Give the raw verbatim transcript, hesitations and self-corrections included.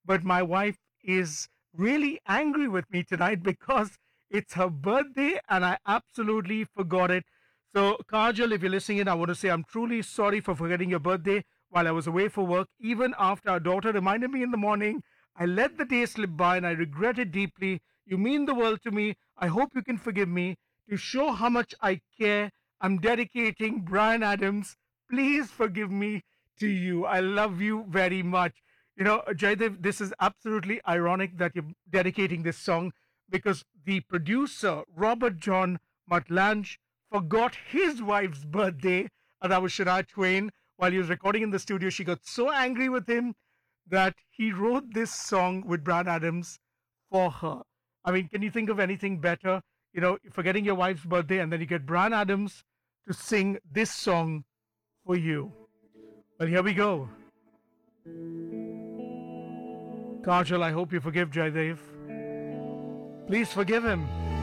but my wife is really angry with me tonight because it's her birthday and I absolutely forgot it. So, Kajal, if you're listening in, I want to say I'm truly sorry for forgetting your birthday while I was away for work. Even after our daughter reminded me in the morning, I let the day slip by and I regret it deeply. You mean the world to me. I hope you can forgive me. To show how much I care, I'm dedicating Brian Adams. Please forgive me to you. I love you very much. You know, Jaidev, this is absolutely ironic that you're dedicating this song because the producer, Robert John Mutlange, forgot his wife's birthday, and that was Shania Twain. While he was recording in the studio, she got so angry with him that he wrote this song with Brian Adams for her. I mean, can you think of anything better? You know, forgetting your wife's birthday, and then you get Brian Adams to sing this song for you. Well, here we go. Kajal, I hope you forgive Jaidev. Please forgive him.